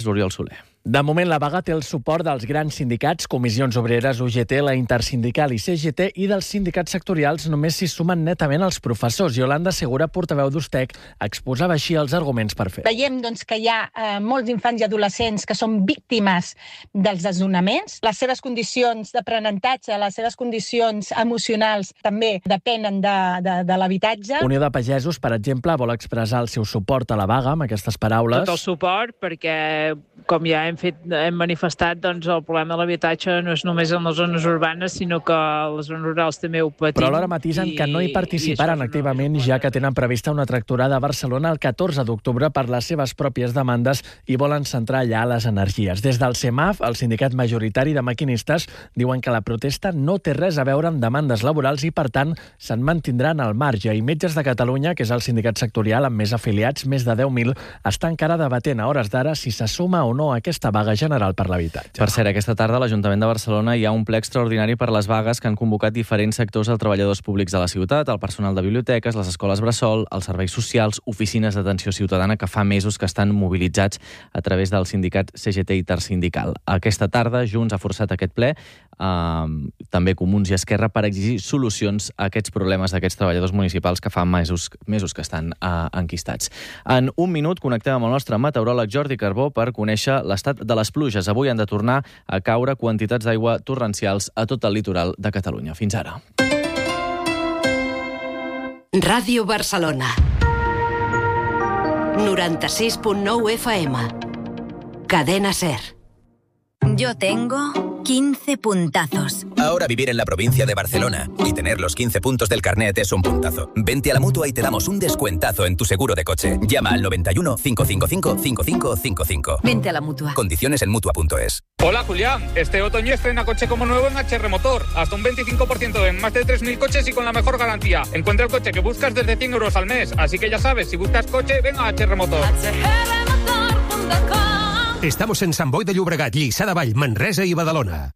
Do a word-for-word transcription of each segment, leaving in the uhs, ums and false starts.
Oriol Soler. De moment, la vaga té el suport dels grans sindicats, Comissions Obreres, U G T, la Intersindical i C G T, i dels sindicats sectorials només s'hi sumen netament els professors. Yolanda Segura, portaveu d'Ustec, exposava així els arguments per fer. Veiem doncs, que hi ha eh, molts infants i adolescents que són víctimes dels desnonaments. Les seves condicions d'aprenentatge, les seves condicions emocionals també depenen de, de, de l'habitatge. Unió de Pagesos, per exemple, vol expressar el seu suport a la vaga amb aquestes paraules. Tot el suport, perquè, com ja hem fet, hem manifestat, doncs el problema de l'habitatge no és només en les zones urbanes, sinó que les zones rurals també ho patim. Però alhora matisen que no hi participaran activament, ja que tenen prevista una tractorada a Barcelona el catorze d'octubre per les seves pròpies demandes i volen centrar allà les energies. Des del CEMAF, el sindicat majoritari de maquinistes, diuen que la protesta no té res a veure amb demandes laborals i, per tant, se'n mantindran al marge. I Metges de Catalunya, que és el sindicat sectorial amb més afiliats, més de deu mil, està encara debatent a hores d'ara si se suma o no a aquesta vaga general per l'habitatge. Per cert, aquesta tarda a l'Ajuntament de Barcelona hi ha un ple extraordinari per les vagues que han convocat diferents sectors de treballadors públics de la ciutat, el personal de biblioteques, les escoles bressol, els serveis socials, oficines d'atenció ciutadana que fa mesos que estan mobilitzats a través del sindicat C G T Intersindical. Aquesta tarda Junts ha forçat aquest ple, eh, també Comuns i Esquerra, per exigir solucions a aquests problemes d'aquests treballadors municipals que fa mesos, mesos que estan eh, enquistats. En un minut connectem amb el nostre meteoròleg Jordi Carbó per conèixer l'estat de les pluges. Avui han de tornar a caure quantitats d'aigua torrencials a tot el litoral de Catalunya. Fins ara. Ràdio Barcelona. noranta-sis punt nou F M. Cadena SER. Yo tengo quince puntazos. Ahora vivir en la provincia de Barcelona y tener los quince puntos del carnet es un puntazo. Vente a la Mutua y te damos un descuentazo en tu seguro de coche. Llama al noventa y uno, cinco cinco cinco, cinco cinco cinco cinco. Vente a la Mutua. Condiciones en Mutua punto es. Hola Julián, este otoño estrena coche como nuevo en H R Motor. Hasta un veinticinco por ciento en más de tres mil coches y con la mejor garantía. Encuentra el coche que buscas desde cien euros al mes. Así que ya sabes, si buscas coche, ven a H R Motor. H R motor punto com. Estamos en Sant Boi de Llobregat, Lliçà de Vall, Manresa i Badalona.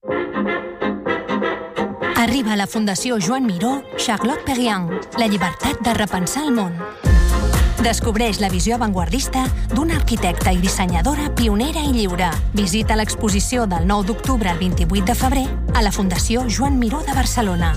Arriba la Fundació Joan Miró, Charlotte Perriand, la llibertat de repensar el món. Descobreix la visió avantguardista d'una arquitecta i dissenyadora pionera i lliure. Visita l'exposició del nou d'octubre al vint-i-vuit de febrer a la Fundació Joan Miró de Barcelona.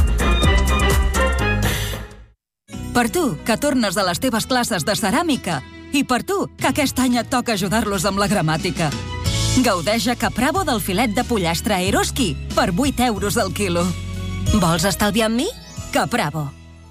Per tu, que tornes a les teves classes de ceràmica. I per tu, que aquest any et toca ajudar-los amb la gramàtica. Gaudeix a Capravo del filet de pollastre Eroski per vuit euros al quilo. Vols estalviar amb mi? Capravo.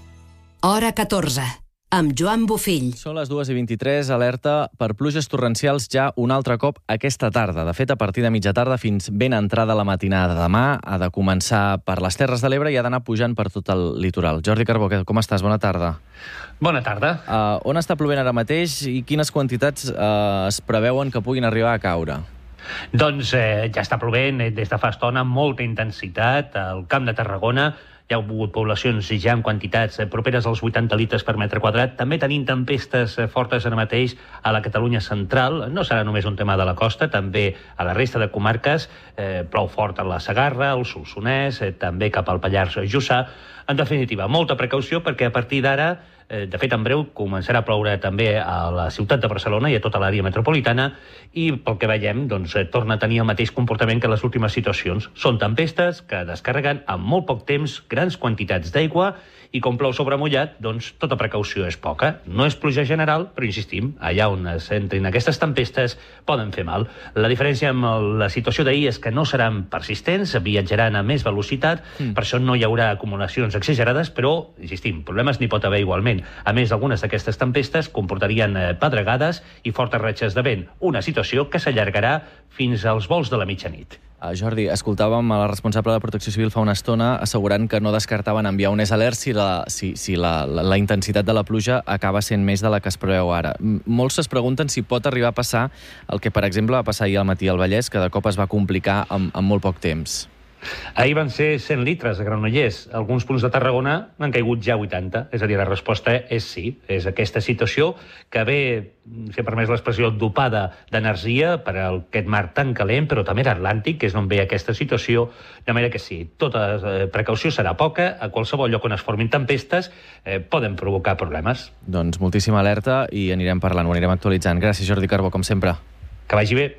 Hora catorze. Amb Joan Bofill. Són les dues i vint-i-tres, alerta per pluges torrencials ja un altre cop aquesta tarda. De fet, a partir de mitja tarda fins ben entrada la matinada. Demà ha de començar per les Terres de l'Ebre i ha d'anar pujant per tot el litoral. Jordi Carbó, com estàs? Bona tarda. Bona tarda. Uh, on està plovent ara mateix i quines quantitats uh, es preveuen que puguin arribar a caure? Doncs eh, ja està plovent des de fa estona amb molta intensitat al Camp de Tarragona. Hi ha hagut poblacions ja en quantitats properes als vuitanta litres per metre quadrat. També tenim tempestes fortes ara mateix a la Catalunya central. No serà només un tema de la costa, també a la resta de comarques. Eh, plou fort a la Segarra, al Solsonès, eh, també cap al Pallars Jussà. En definitiva, molta precaució perquè a partir d'ara, eh, de fet en breu, començarà a ploure també a la ciutat de Barcelona i a tota l'àrea metropolitana i pel que veiem, doncs, eh, torna a tenir el mateix comportament que les últimes situacions. Són tempestes que descarreguen en molt poc temps grans quantitats d'aigua i com plou sobre mullat, doncs tota precaució és poca. No és pluja general, però insistim, allà on s'entrin aquestes tempestes poden fer mal. La diferència amb la situació d'ahir és que no seran persistents, viatjaran a més velocitat, mm. per això no hi haurà acumulacions exagerades, però, insistim, problemes n'hi pot haver igualment. A més, algunes d'aquestes tempestes comportarien pedregades i fortes ratxes de vent, una situació que s'allargarà fins als volts de la mitjanit. Uh, Jordi, escoltàvem a la responsable de Protecció Civil fa una estona assegurant que no descartaven enviar un S alert si, la, si, si la, la, la intensitat de la pluja acaba sent més de la que es preveu ara. Molts es pregunten si pot arribar a passar el que, per exemple, va passar ahir al matí al Vallès, que de cop es va complicar en, en molt poc temps. Ahir van ser cent litres a Granollers. Alguns punts de Tarragona n'han caigut ja vuitanta. És a dir, la resposta és sí. És aquesta situació que ve, si em permès l'expressió, dopada d'energia per aquest mar tan calent, però també l'Atlàntic, que és on ve aquesta situació. De manera que sí, tota precaució serà poca. A qualsevol lloc on es formin tempestes eh, poden provocar problemes. Doncs moltíssima alerta i anirem parlant, ho anirem actualitzant. Gràcies, Jordi Carbó, com sempre. Que vagi bé.